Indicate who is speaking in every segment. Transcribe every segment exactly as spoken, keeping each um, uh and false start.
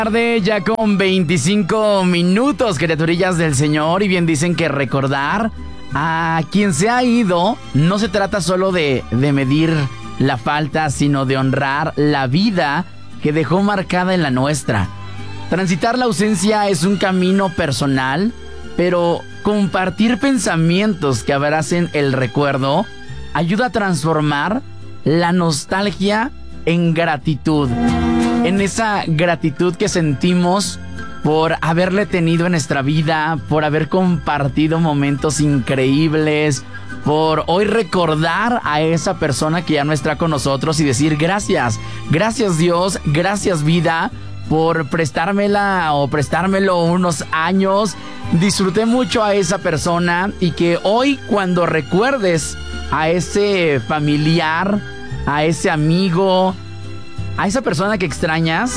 Speaker 1: Tarde ya con veinticinco minutos, criaturillas del Señor, y bien dicen que recordar a quien se ha ido no se trata solo de, de medir la falta, sino de honrar la vida que dejó marcada en la nuestra. Transitar la ausencia es un camino personal, pero compartir pensamientos que abracen el recuerdo ayuda a transformar la nostalgia en gratitud. En esa gratitud que sentimos por haberle tenido en nuestra vida, por haber compartido momentos increíbles, por hoy recordar a esa persona que ya no está con nosotros y decir gracias, gracias Dios, gracias vida, por prestármela o prestármelo unos años. Disfruté mucho a esa persona y que hoy cuando recuerdes a ese familiar, a ese amigo, a esa persona que extrañas,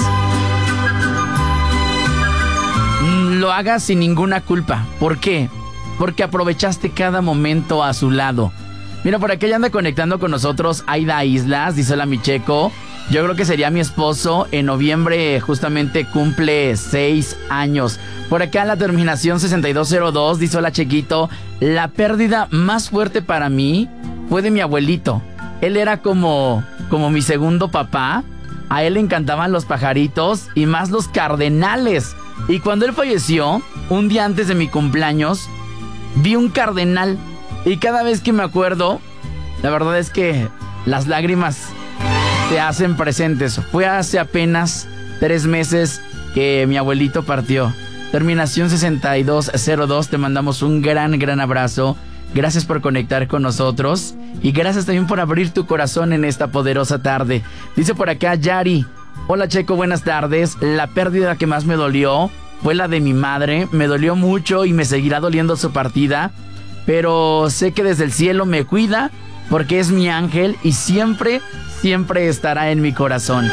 Speaker 1: lo hagas sin ninguna culpa. ¿Por qué? Porque aprovechaste cada momento a su lado. Mira, por aquí ya anda conectando con nosotros Aida Islas, dice hola mi Checo. Yo creo que sería mi esposo. En noviembre justamente cumple seis años. Por acá la terminación sesenta y dos cero dos dice hola Chequito. La pérdida más fuerte para mí fue de mi abuelito. Él era como, como mi segundo papá. A él le encantaban los pajaritos y más los cardenales. Y cuando él falleció, un día antes de mi cumpleaños, vi un cardenal. Y cada vez que me acuerdo, la verdad es que las lágrimas se hacen presentes. Fue hace apenas tres meses que mi abuelito partió. Terminación sesenta y dos cero dos, te mandamos un gran, gran abrazo. Gracias por conectar con nosotros y gracias también por abrir tu corazón en esta poderosa tarde. Dice por acá Yari, hola Checo, buenas tardes. La pérdida que más me dolió fue la de mi madre. Me dolió mucho y me seguirá doliendo su partida, pero sé que desde el cielo me cuida porque es mi ángel y siempre, siempre estará en mi corazón.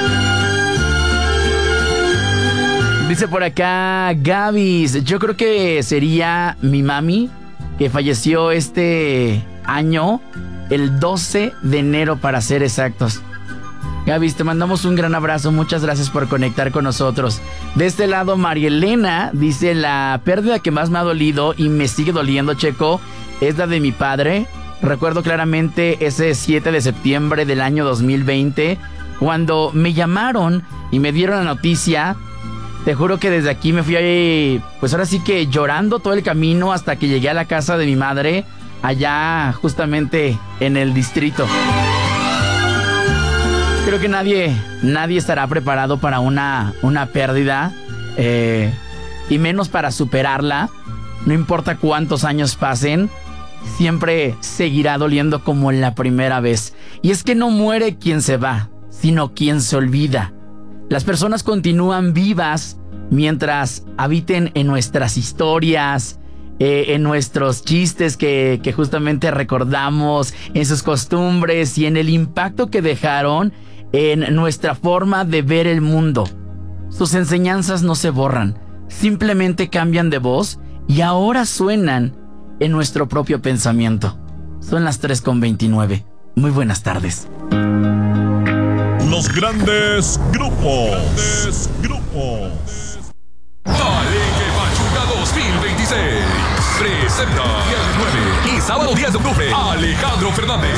Speaker 1: Dice por acá Gavis, yo creo que sería mi mami, que falleció este año, el doce de enero para ser exactos. Gaby, te mandamos un gran abrazo, muchas gracias por conectar con nosotros. De este lado, María Elena dice, la pérdida que más me ha dolido y me sigue doliendo, Checo, es la de mi padre. Recuerdo claramente ese siete de septiembre del año dos mil veinte, cuando me llamaron y me dieron la noticia. Te juro que desde aquí me fui ahí, pues ahora sí que llorando todo el camino hasta que llegué a la casa de mi madre, allá justamente en el distrito. Creo que nadie, nadie estará preparado para una, una pérdida, eh, y menos para superarla. No importa cuántos años pasen, siempre seguirá doliendo como la primera vez. Y es que no muere quien se va, sino quien se olvida. Las personas continúan vivas mientras habiten en nuestras historias, eh, en nuestros chistes que, que justamente recordamos, en sus costumbres y en el impacto que dejaron en nuestra forma de ver el mundo. Sus enseñanzas no se borran, simplemente cambian de voz y ahora suenan en nuestro propio pensamiento. Son las tres con veintinueve. Muy buenas tardes.
Speaker 2: Los grandes grupos. Grandes grupos.
Speaker 3: Palenque Pachuca dos mil veintiséis. Presenta viernes nueve y sábado diez de octubre. Alejandro Fernández.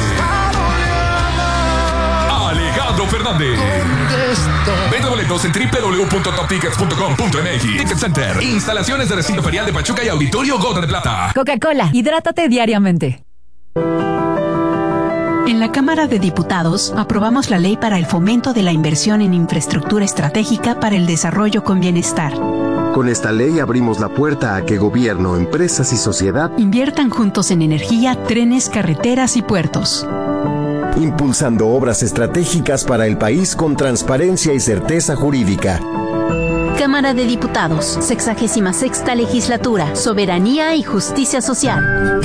Speaker 3: Alejandro Fernández. Vende boletos en doble u doble u doble u punto top tickets punto com punto m x. Ticket Center. Instalaciones de recinto ferial de Pachuca y Auditorio Gota de Plata.
Speaker 4: Coca-Cola. Hidrátate diariamente.
Speaker 5: En la Cámara de Diputados aprobamos la ley para el fomento de la inversión en infraestructura estratégica para el desarrollo con bienestar.
Speaker 6: Con esta ley abrimos la puerta a que gobierno, empresas y sociedad
Speaker 5: inviertan juntos en energía, trenes, carreteras y puertos.
Speaker 6: Impulsando obras estratégicas para el país con transparencia y certeza jurídica.
Speaker 7: Cámara de Diputados, sexagésima sexta legislatura, soberanía y justicia social.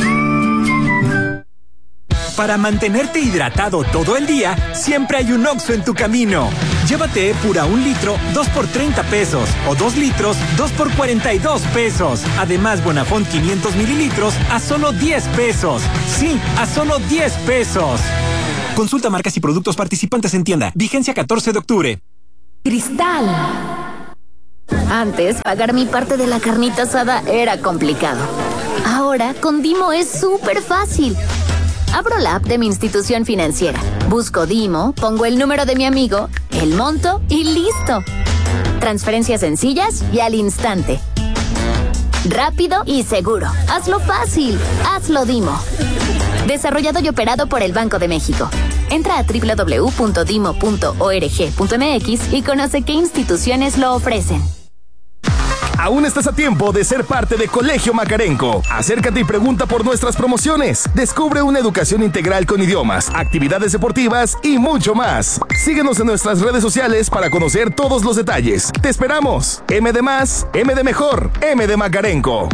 Speaker 8: Para mantenerte hidratado todo el día, siempre hay un Oxxo en tu camino. Llévate Epura un litro, dos por treinta pesos. O dos litros, dos por cuarenta y dos pesos. Además, Bonafont quinientos mililitros a solo diez pesos. Sí, a solo diez pesos. Consulta marcas y productos participantes en tienda. Vigencia catorce de octubre.
Speaker 7: Cristal.
Speaker 9: Antes, pagar mi parte de la carnita asada era complicado. Ahora, con Dimo es súper fácil. Abro la app de mi institución financiera, busco Dimo, pongo el número de mi amigo, el monto y listo. Transferencias sencillas y al instante. Rápido y seguro. Hazlo fácil. Hazlo Dimo. Desarrollado y operado por el Banco de México. Entra a doble u doble u doble u punto dimo punto org punto m x y conoce qué instituciones lo ofrecen.
Speaker 10: Aún estás a tiempo de ser parte de Colegio Macarenco. Acércate y pregunta por nuestras promociones. Descubre una educación integral con idiomas, actividades deportivas y mucho más. Síguenos en nuestras redes sociales para conocer todos los detalles. ¡Te esperamos! M de más, M de mejor, M de Macarenco.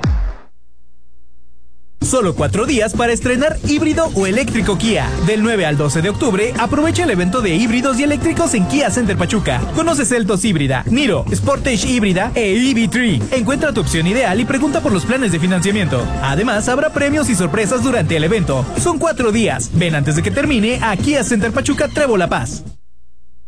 Speaker 11: Solo cuatro días para estrenar híbrido o eléctrico Kia. Del nueve al doce de octubre, aprovecha el evento de híbridos y eléctricos en Kia Center Pachuca. Conoce Seltos híbrida, Niro, Sportage híbrida e E V tres. Encuentra tu opción ideal y pregunta por los planes de financiamiento. Además, habrá premios y sorpresas durante el evento. Son cuatro días. Ven antes de que termine a Kia Center Pachuca Trébol La Paz.